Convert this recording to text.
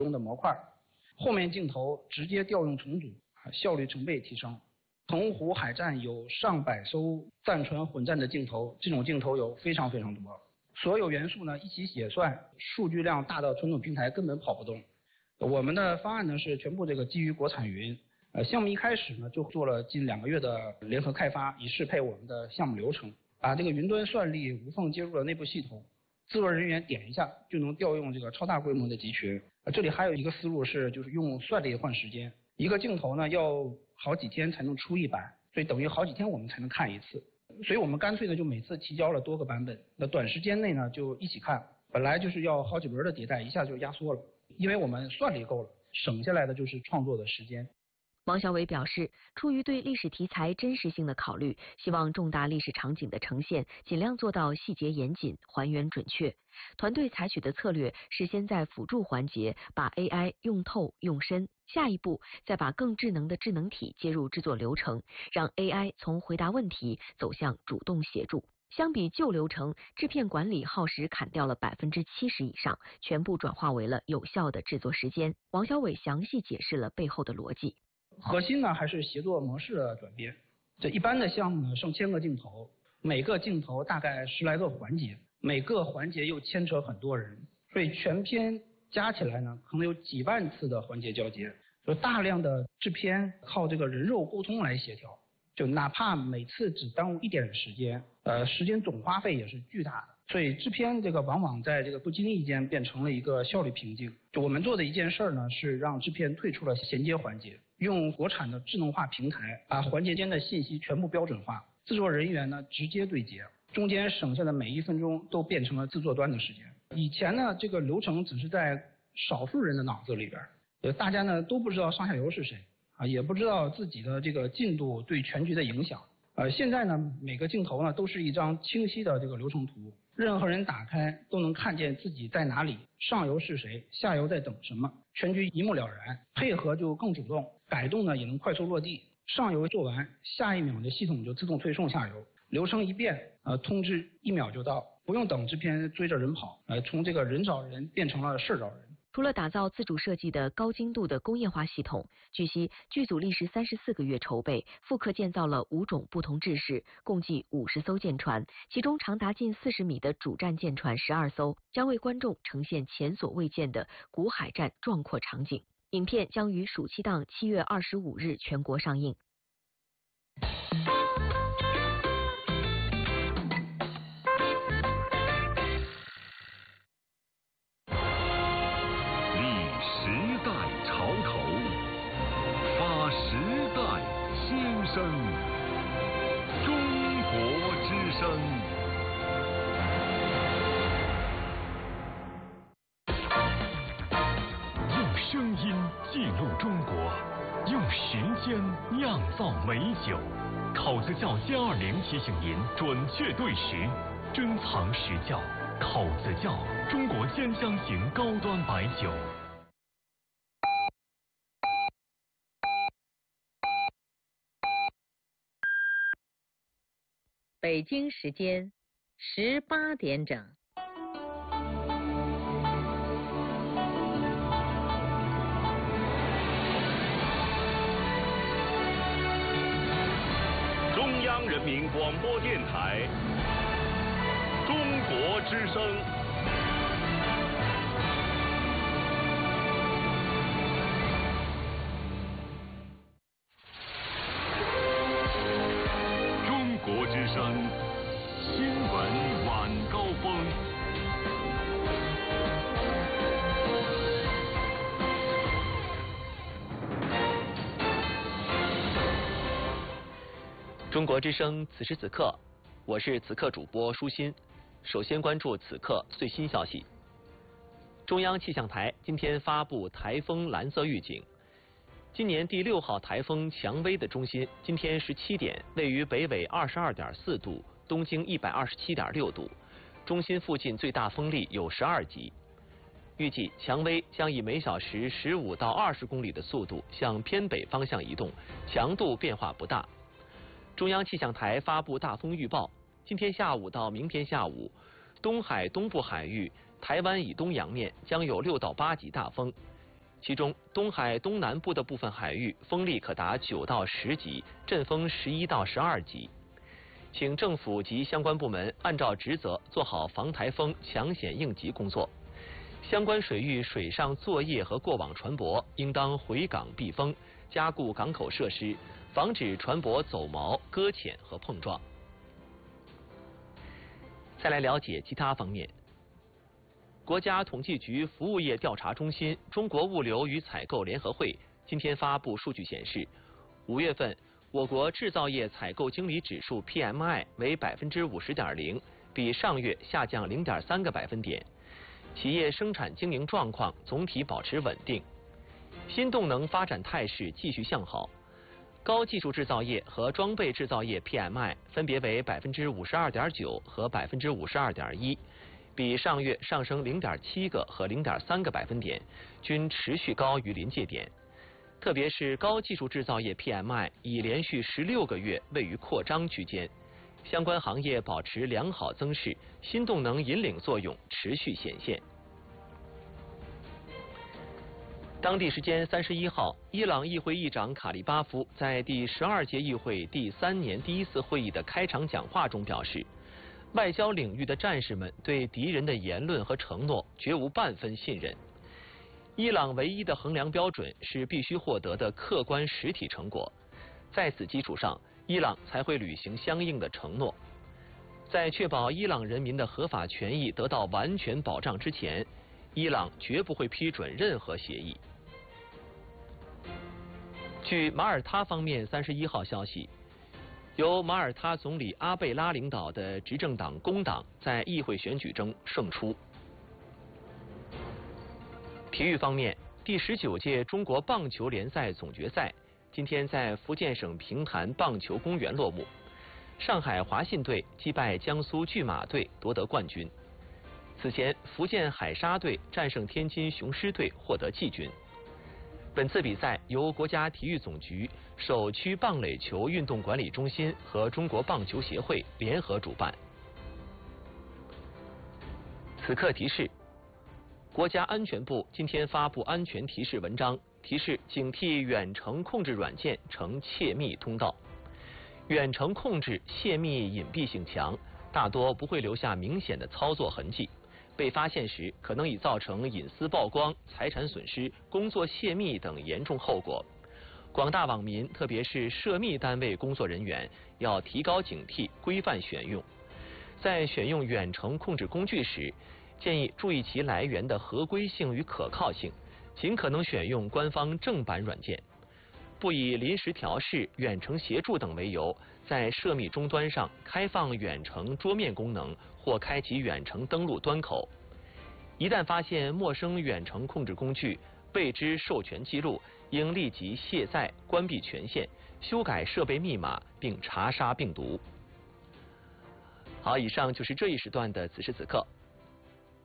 中的模块，后面镜头直接调用重组，效率成倍提升。澎湖海战有上百艘战船混战的镜头，这种镜头有非常多。所有元素呢一起写算，数据量大到传统平台根本跑不动。我们的方案呢是全部这个基于国产云。项目一开始呢就做了近2个月的联合开发，以适配我们的项目流程，把这个云端算力无缝接入了内部系统，制作人员点一下就能调用这个超大规模的集群。这里还有一个思路是，就是用算力换时间，一个镜头呢要好几天才能出一版，所以等于好几天我们才能看一次。所以我们干脆呢就每次提交了多个版本，那短时间内呢就一起看。本来就是要好几轮的迭代，一下就压缩了，因为我们算力够了，省下来的就是创作的时间。 王小伟表示，出于对历史题材真实性的考虑，希望重大历史场景的呈现尽量做到细节严谨、还原准确。团队采取的策略是先在辅助环节把 AI 用透用深，下一步再把更智能的智能体接入制作流程，让 AI 从回答问题走向主动协助。相比旧流程，制片管理耗时砍掉了70%以上，全部转化为了有效的制作时间。王小伟详细解释了背后的逻辑。 核心呢还是协作模式的转变。这一般的项目呢上千个镜头，每个镜头大概10来个环节，每个环节又牵扯很多人，所以全片加起来呢可能有几万次的环节交接，就大量的制片靠这个人肉沟通来协调，就哪怕每次只耽误一点时间，时间总花费也是巨大的。所以制片这个往往在这个不经意间变成了一个效率瓶颈。就我们做的一件事呢，是让制片退出了衔接环节，用国产的智能化平台把环节间的信息全部标准化，制作人员呢直接对接，中间省下的每1分钟都变成了制作端的时间。以前呢这个流程只是在少数人的脑子里边，大家呢都不知道上下游是谁也不知道自己的这个进度对全局的影响。现在呢每个镜头呢都是一张清晰的这个流程图，任何人打开都能看见自己在哪里，上游是谁，下游在等什么，全局一目了然，配合就更主动，改动呢也能快速落地。上游做完，下一秒的系统就自动推送下游，流程一变，通知1秒就到，不用等制片追着人跑，从这个人找人变成了事找人。 除了打造自主设计的高精度的工业化系统，据悉剧组历时34个月筹备，复刻建造了5种不同制式，共计50艘舰船，其中长达近40米的主战舰船12艘，将为观众呈现前所未见的古海战壮阔场景。影片将于暑期档7月25日全国上映。 中国之声。用声音记录中国，用时间酿造美酒。考子窖先20提醒您准确对时，珍藏实窖。考子窖，中国尖江型高端白酒。 北京时间18点整。 中央人民广播电台，中国之声。国之声新闻晚高峰。 中国之声此时此刻，我是此刻主播舒心。首先关注此刻最新消息。中央气象台今天发布台风蓝色预警。今年第6号台风蔷薇的中心今天17点位于北纬22.4度，东经127.6度，中心附近最大风力有12级。预计蔷薇将以每小时15到20公里的速度向偏北方向移动，强度变化不大。中央气象台发布大风预报，今天下午到明天下午，东海东部海域、台湾以东洋面将有6到8级大风。 其中东海东南部的部分海域风力可达9到10级，阵风11到12级。请政府及相关部门按照职责做好防台风抢险应急工作。相关水域水上作业和过往船舶应当回港避风，加固港口设施，防止船舶走锚、搁浅和碰撞。再来了解其他方面。国家统计局服务业调查中心、中国物流与采购联合会今天发布数据显示，5月份我国制造业采购经理指数 PMI 为50.0%，比上月下降0.3个百分点。企业生产经营状况总体保持稳定，新动能发展态势继续向好。高技术制造业和装备制造业 PMI 分别为52.9%和52.1%，比上月上升0.7个和0.3个百分点，均持续高于临界点。特别是高技术制造业 PMI 已连续16个月位于扩张区间，相关行业保持良好增势，新动能引领作用持续显现。当地时间31号，伊朗议会议长卡利巴夫在第12届议会第3年第1次会议的开场讲话中表示，外交领域的战士们对敌人的言论和承诺绝无半分信任。伊朗唯一的衡量标准是必须获得的客观实体成果，在此基础上，伊朗才会履行相应的承诺。在确保伊朗人民的合法权益得到完全保障之前，伊朗绝不会批准任何协议。据马耳他方面31号消息，由马耳他总理阿贝拉领导的执政党工党在议会选举中胜出。体育方面，第19届中国棒球联赛总决赛今天在福建省平潭棒球公园落幕，上海华信队击败江苏巨马队夺得冠军。此前，福建海沙队战胜天津雄狮队获得季军。本次比赛由国家体育总局、首区棒垒球运动管理中心和中国棒球协会联合主办。此刻提示：国家安全部今天发布安全提示文章，提示警惕远程控制软件呈窃密通道。远程控制泄密隐蔽性强，大多不会留下明显的操作痕迹。被发现时，可能已造成隐私曝光、财产损失、工作泄密等严重后果。广大网民，特别是涉密单位工作人员，要提高警惕，规范选用。在选用远程控制工具时，建议注意其来源的合规性与可靠性，尽可能选用官方正版软件。不以临时调试、远程协助等为由，在涉密终端上开放远程桌面功能或开启远程登录端口。一旦发现陌生远程控制工具、未知授权记录，应立即卸载、关闭权限、修改设备密码，并查杀病毒。好，以上就是这一时段的此时此刻。